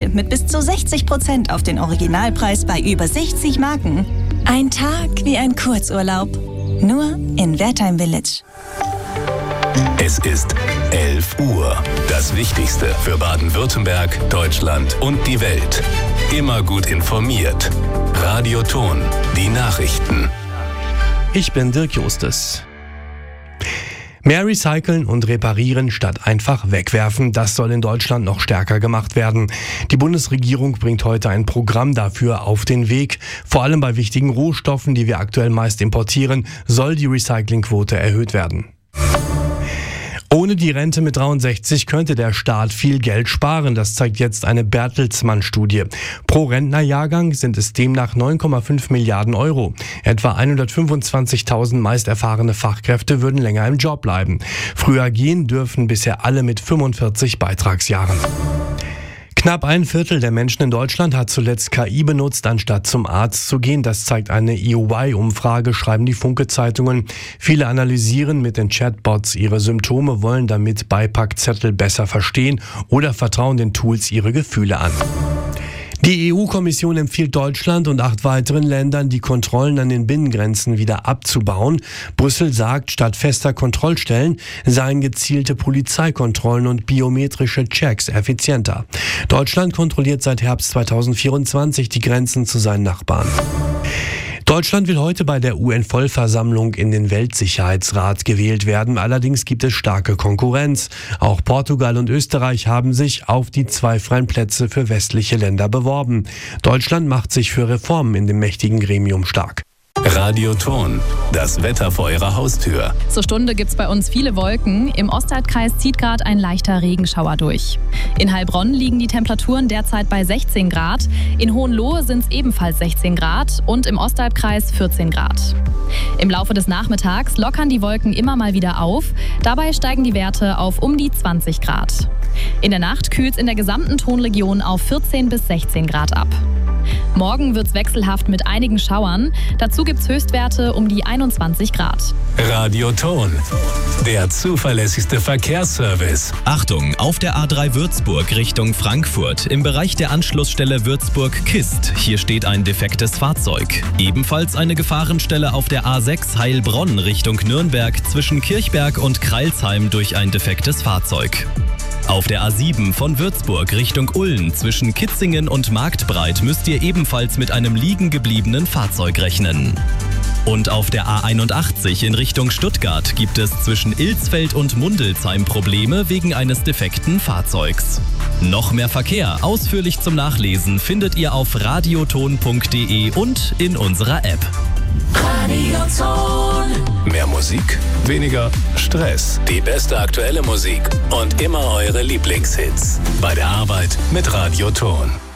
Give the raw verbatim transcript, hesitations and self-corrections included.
mit bis zu sechzig Prozent auf den Originalpreis bei über sechzig Marken. Ein Tag wie ein Kurzurlaub. Nur in Wertheim Village. Es ist elf Uhr. Das Wichtigste für Baden-Württemberg, Deutschland und die Welt. Immer gut informiert. Radio Ton, die Nachrichten. Ich bin Dirk Justus. Mehr recyceln und reparieren statt einfach wegwerfen, das soll in Deutschland noch stärker gemacht werden. Die Bundesregierung bringt heute ein Programm dafür auf den Weg. Vor allem bei wichtigen Rohstoffen, die wir aktuell meist importieren, soll die Recyclingquote erhöht werden. Ohne die Rente mit dreiundsechzig könnte der Staat viel Geld sparen, das zeigt jetzt eine Bertelsmann-Studie. Pro Rentnerjahrgang sind es demnach neun Komma fünf Milliarden Euro. Etwa hundertfünfundzwanzigtausend meist erfahrene Fachkräfte würden länger im Job bleiben. Früher gehen dürfen bisher alle mit fünfundvierzig Beitragsjahren. Knapp ein Viertel der Menschen in Deutschland hat zuletzt K I benutzt, anstatt zum Arzt zu gehen. Das zeigt eine E Y-Umfrage, schreiben die Funke-Zeitungen. Viele analysieren mit den Chatbots ihre Symptome, wollen damit Beipackzettel besser verstehen oder vertrauen den Tools ihre Gefühle an. Die E U-Kommission empfiehlt Deutschland und acht weiteren Ländern, die Kontrollen an den Binnengrenzen wieder abzubauen. Brüssel sagt, statt fester Kontrollstellen seien gezielte Polizeikontrollen und biometrische Checks effizienter. Deutschland kontrolliert seit Herbst zweitausendvierundzwanzig die Grenzen zu seinen Nachbarn. Deutschland will heute bei der U N-Vollversammlung in den Weltsicherheitsrat gewählt werden. Allerdings gibt es starke Konkurrenz. Auch Portugal und Österreich haben sich auf die zwei freien Plätze für westliche Länder beworben. Deutschland macht sich für Reformen in dem mächtigen Gremium stark. Radio Ton, das Wetter vor Ihrer Haustür. Zur Stunde gibt's bei uns viele Wolken. Im Ostalbkreis zieht gerade ein leichter Regenschauer durch. In Heilbronn liegen die Temperaturen derzeit bei sechzehn Grad. In Hohenlohe sind es ebenfalls sechzehn Grad und im Ostalbkreis vierzehn Grad. Im Laufe des Nachmittags lockern die Wolken immer mal wieder auf. Dabei steigen die Werte auf um die zwanzig Grad. In der Nacht kühlt's in der gesamten Tonregion auf vierzehn bis sechzehn Grad ab. Morgen wird's wechselhaft mit einigen Schauern. Dazu gibt's Höchstwerte um die einundzwanzig Grad. Radio Ton, der zuverlässigste Verkehrsservice. Achtung, auf der A drei Würzburg Richtung Frankfurt. Im Bereich der Anschlussstelle Würzburg-Kist. Hier steht ein defektes Fahrzeug. Ebenfalls eine Gefahrenstelle auf der A sechs Heilbronn Richtung Nürnberg zwischen Kirchberg und Kreilsheim durch ein defektes Fahrzeug. Auf der A sieben von Würzburg Richtung Ulm zwischen Kitzingen und Marktbreit müsst ihr ebenfalls mit einem liegen gebliebenen Fahrzeug rechnen. Und auf der A einundachtzig in Richtung Stuttgart gibt es zwischen Ilsfeld und Mundelsheim Probleme wegen eines defekten Fahrzeugs. Noch mehr Verkehr ausführlich zum Nachlesen findet ihr auf radioton punkt de und in unserer App. Radio Ton. Mehr Musik, weniger Stress. Die beste aktuelle Musik und immer eure Lieblingshits. Bei der Arbeit mit Radio Ton.